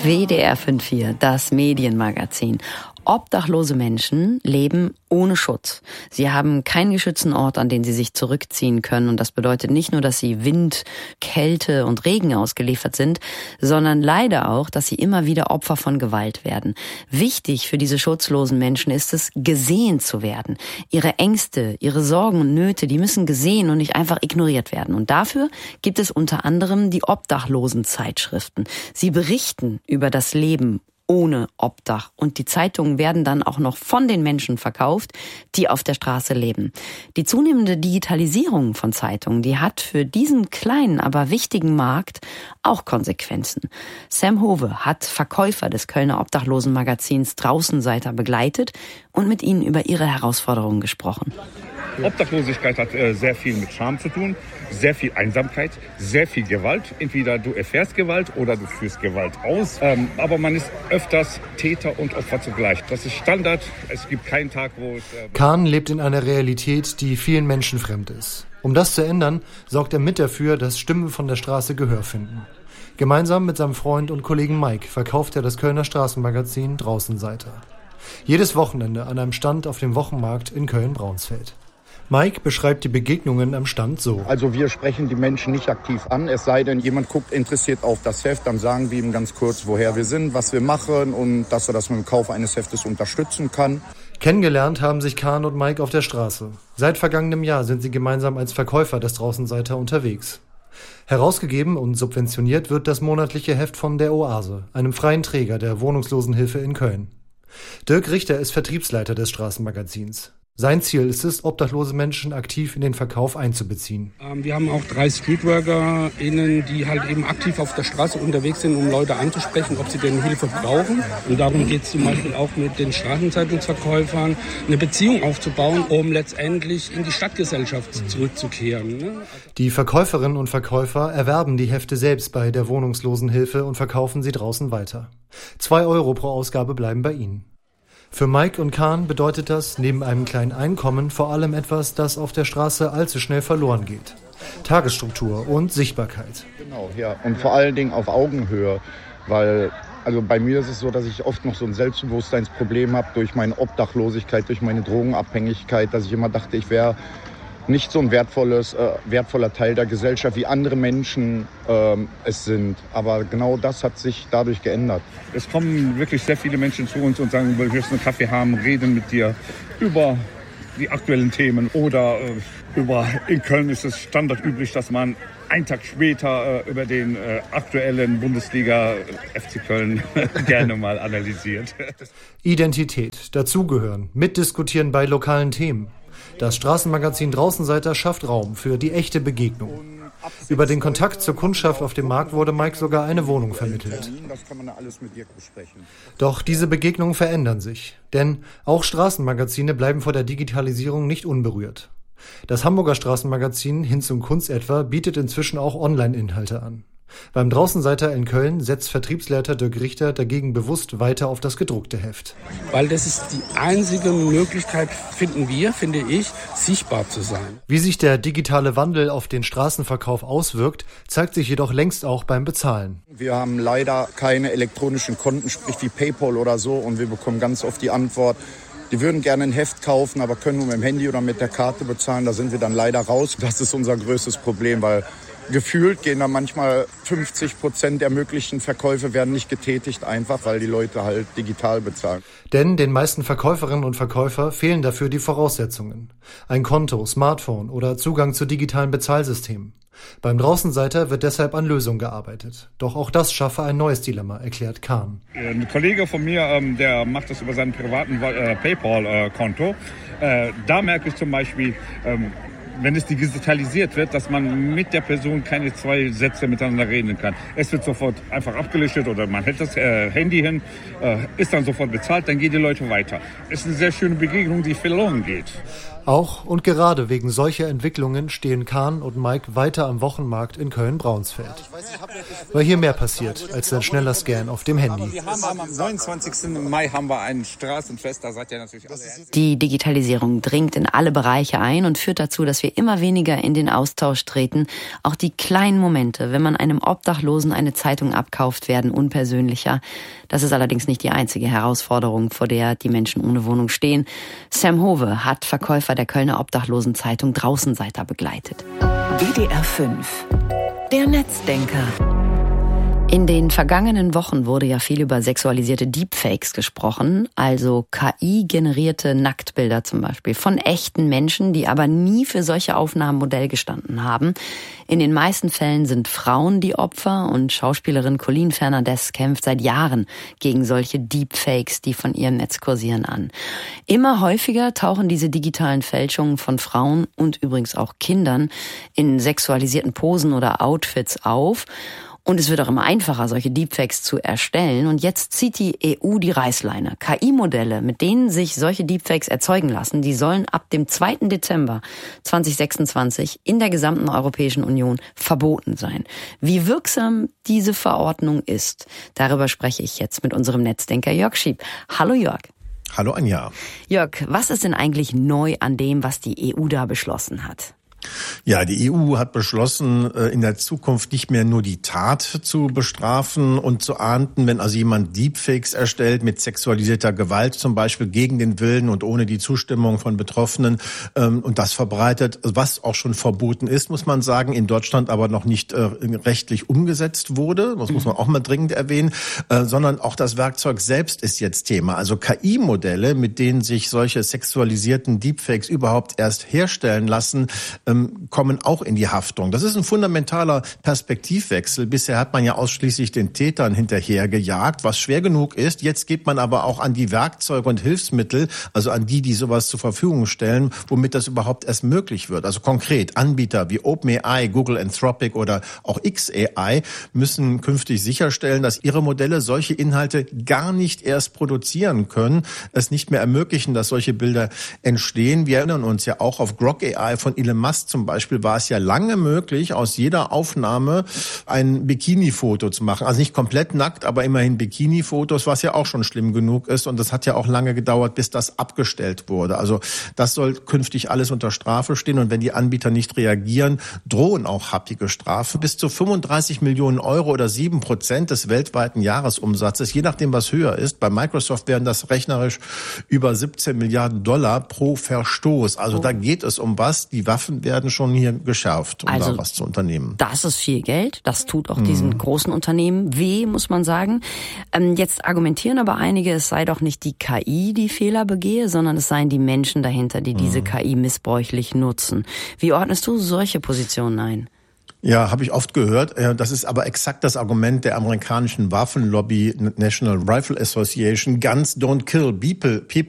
WDR 5/4, das Medienmagazin. Obdachlose Menschen leben ohne Schutz. Sie haben keinen geschützten Ort, an den sie sich zurückziehen können. Und das bedeutet nicht nur, dass sie Wind, Kälte und Regen ausgeliefert sind, sondern leider auch, dass sie immer wieder Opfer von Gewalt werden. Wichtig für diese schutzlosen Menschen ist es, gesehen zu werden. Ihre Ängste, ihre Sorgen und Nöte, die müssen gesehen und nicht einfach ignoriert werden. Und dafür gibt es unter anderem die Obdachlosenzeitschriften. Sie berichten über das Leben ohne Obdach. Und die Zeitungen werden dann auch noch von den Menschen verkauft, die auf der Straße leben. Die zunehmende Digitalisierung von Zeitungen, die hat für diesen kleinen, aber wichtigen Markt auch Konsequenzen. Sam Hove hat Verkäufer des Kölner Obdachlosenmagazins Draußenseiter begleitet und mit ihnen über ihre Herausforderungen gesprochen. Obdachlosigkeit hat sehr viel mit Scham zu tun, sehr viel Einsamkeit, sehr viel Gewalt. Entweder du erfährst Gewalt oder du führst Gewalt aus. Aber man ist öfters Täter und Opfer zugleich. Das ist Standard. Es gibt keinen Tag, wo es... Kahn lebt in einer Realität, die vielen Menschen fremd ist. Um das zu ändern, sorgt er mit dafür, dass Stimmen von der Straße Gehör finden. Gemeinsam mit seinem Freund und Kollegen Mike verkauft er das Kölner Straßenmagazin Draußenseiter. Jedes Wochenende an einem Stand auf dem Wochenmarkt in Köln-Braunsfeld. Mike beschreibt die Begegnungen am Stand so. Also wir sprechen die Menschen nicht aktiv an, es sei denn, jemand guckt interessiert auf das Heft, dann sagen wir ihm ganz kurz, woher wir sind, was wir machen und dass er das mit dem Kauf eines Heftes unterstützen kann. Kennengelernt haben sich Kahn und Mike auf der Straße. Seit vergangenem Jahr sind sie gemeinsam als Verkäufer des Draußenseiter unterwegs. Herausgegeben und subventioniert wird das monatliche Heft von der Oase, einem freien Träger der Wohnungslosenhilfe in Köln. Dirk Richter ist Vertriebsleiter des Straßenmagazins. Sein Ziel ist es, obdachlose Menschen aktiv in den Verkauf einzubeziehen. Wir haben auch 3 StreetworkerInnen, die halt eben aktiv auf der Straße unterwegs sind, um Leute anzusprechen, ob sie denn Hilfe brauchen. Und darum geht es zum Beispiel auch mit den Straßenzeitungsverkäufern, eine Beziehung aufzubauen, um letztendlich in die Stadtgesellschaft zurückzukehren. Die Verkäuferinnen und Verkäufer erwerben die Hefte selbst bei der Wohnungslosenhilfe und verkaufen sie draußen weiter. 2 Euro pro Ausgabe bleiben bei ihnen. Für Mike und Kahn bedeutet das neben einem kleinen Einkommen vor allem etwas, das auf der Straße allzu schnell verloren geht. Tagesstruktur und Sichtbarkeit. Genau, ja. Und vor allen Dingen auf Augenhöhe, weil also bei mir ist es so, dass ich oft noch so ein Selbstbewusstseinsproblem habe durch meine Obdachlosigkeit, durch meine Drogenabhängigkeit, dass ich immer dachte, ich wäre nicht so ein wertvoller Teil der Gesellschaft, wie andere Menschen es sind. Aber genau das hat sich dadurch geändert. Es kommen wirklich sehr viele Menschen zu uns und sagen, wir möchten einen Kaffee haben, reden mit dir über die aktuellen Themen. Oder in Köln ist es standardüblich, dass man einen Tag später über den aktuellen Bundesliga FC Köln gerne mal analysiert. Identität, dazugehören, mitdiskutieren bei lokalen Themen. Das Straßenmagazin Draußenseiter schafft Raum für die echte Begegnung. Über den Kontakt zur Kundschaft auf dem Markt wurde Mike sogar eine Wohnung vermittelt. Doch diese Begegnungen verändern sich. Denn auch Straßenmagazine bleiben vor der Digitalisierung nicht unberührt. Das Hamburger Straßenmagazin Hinz und Kunz etwa bietet inzwischen auch Online-Inhalte an. Beim Draußenseiter in Köln setzt Vertriebsleiter Dirk Richter dagegen bewusst weiter auf das gedruckte Heft. Weil das ist die einzige Möglichkeit, finde ich, sichtbar zu sein. Wie sich der digitale Wandel auf den Straßenverkauf auswirkt, zeigt sich jedoch längst auch beim Bezahlen. Wir haben leider keine elektronischen Konten, sprich wie PayPal oder so, und wir bekommen ganz oft die Antwort, die würden gerne ein Heft kaufen, aber können nur mit dem Handy oder mit der Karte bezahlen. Da sind wir dann leider raus. Das ist unser größtes Problem, weil gefühlt gehen da manchmal 50% der möglichen Verkäufe werden nicht getätigt, einfach weil die Leute halt digital bezahlen. Denn den meisten Verkäuferinnen und Verkäufer fehlen dafür die Voraussetzungen. Ein Konto, Smartphone oder Zugang zu digitalen Bezahlsystemen. Beim Draußenseiter wird deshalb an Lösungen gearbeitet. Doch auch das schaffe ein neues Dilemma, erklärt Kahn. Ein Kollege von mir, der macht das über seinen privaten PayPal-Konto. Da merke ich zum Beispiel, wenn es digitalisiert wird, dass man mit der Person keine 2 Sätze miteinander reden kann. Es wird sofort einfach abgelöscht oder man hält das Handy hin, ist dann sofort bezahlt, dann gehen die Leute weiter. Es ist eine sehr schöne Begegnung, die verloren geht. Auch und gerade wegen solcher Entwicklungen stehen Kahn und Mike weiter am Wochenmarkt in Köln-Braunsfeld. Weil hier mehr passiert als ein schneller Scan auf dem Handy. Wir haben am 29. Mai haben wir ein Straßenfest, da seid ihr natürlich alle herzlich. Die Digitalisierung dringt in alle Bereiche ein und führt dazu, dass wir immer weniger in den Austausch treten. Auch die kleinen Momente, wenn man einem Obdachlosen eine Zeitung abkauft, werden unpersönlicher. Das ist allerdings nicht die einzige Herausforderung, vor der die Menschen ohne Wohnung stehen. Sam Hove hat Verkäufer der Kölner Obdachlosenzeitung Draußenseiter begleitet. WDR 5. Der Netzdenker. In den vergangenen Wochen wurde ja viel über sexualisierte Deepfakes gesprochen, also KI-generierte Nacktbilder zum Beispiel von echten Menschen, die aber nie für solche Aufnahmen Modell gestanden haben. In den meisten Fällen sind Frauen die Opfer und Schauspielerin Colleen Fernandez kämpft seit Jahren gegen solche Deepfakes, die von ihrem Netz kursieren, an. Immer häufiger tauchen diese digitalen Fälschungen von Frauen und übrigens auch Kindern in sexualisierten Posen oder Outfits auf. Und es wird auch immer einfacher, solche Deepfakes zu erstellen. Und jetzt zieht die EU die Reißleine. KI-Modelle, mit denen sich solche Deepfakes erzeugen lassen, die sollen ab dem 2. Dezember 2026 in der gesamten Europäischen Union verboten sein. Wie wirksam diese Verordnung ist, darüber spreche ich jetzt mit unserem Netzdenker Jörg Schieb. Hallo Jörg. Hallo Anja. Jörg, was ist denn eigentlich neu an dem, was die EU da beschlossen hat? Ja, die EU hat beschlossen, in der Zukunft nicht mehr nur die Tat zu bestrafen und zu ahnden, wenn also jemand Deepfakes erstellt mit sexualisierter Gewalt zum Beispiel gegen den Willen und ohne die Zustimmung von Betroffenen und das verbreitet, was auch schon verboten ist, muss man sagen, in Deutschland aber noch nicht rechtlich umgesetzt wurde, das muss man auch mal dringend erwähnen, sondern auch das Werkzeug selbst ist jetzt Thema. Also KI-Modelle, mit denen sich solche sexualisierten Deepfakes überhaupt erst herstellen lassen, kommen auch in die Haftung. Das ist ein fundamentaler Perspektivwechsel. Bisher hat man ja ausschließlich den Tätern hinterhergejagt, was schwer genug ist. Jetzt geht man aber auch an die Werkzeuge und Hilfsmittel, also an die sowas zur Verfügung stellen, womit das überhaupt erst möglich wird. Also konkret, Anbieter wie OpenAI, Google Anthropic oder auch XAI müssen künftig sicherstellen, dass ihre Modelle solche Inhalte gar nicht erst produzieren können, es nicht mehr ermöglichen, dass solche Bilder entstehen. Wir erinnern uns ja auch auf Grok AI von Elon Musk zum Beispiel, war es ja lange möglich, aus jeder Aufnahme ein Bikini-Foto zu machen. Also nicht komplett nackt, aber immerhin Bikini-Fotos, was ja auch schon schlimm genug ist. Und das hat ja auch lange gedauert, bis das abgestellt wurde. Also das soll künftig alles unter Strafe stehen. Und wenn die Anbieter nicht reagieren, drohen auch happige Strafen. Bis zu 35 Millionen Euro oder 7% des weltweiten Jahresumsatzes, je nachdem, was höher ist. Bei Microsoft wären das rechnerisch über 17 Milliarden Dollar pro Verstoß. Also da geht es um was. Die Waffen werden schon hier geschärft, um da was zu unternehmen. Das ist viel Geld. Das tut auch diesen großen Unternehmen weh, muss man sagen. Jetzt argumentieren aber einige, es sei doch nicht die KI, die Fehler begehe, sondern es seien die Menschen dahinter, die diese KI missbräuchlich nutzen. Wie ordnest du solche Positionen ein? Ja, habe ich oft gehört. Das ist aber exakt das Argument der amerikanischen Waffenlobby National Rifle Association. Guns don't kill people,